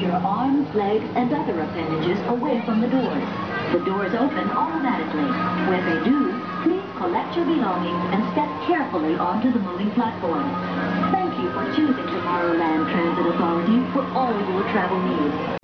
your arms, legs, and other appendages away from the doors. The doors open automatically. When they do, please collect your belongings and step carefully onto the moving platform. Thank you for choosing Tomorrowland Transit Authority for all your travel needs.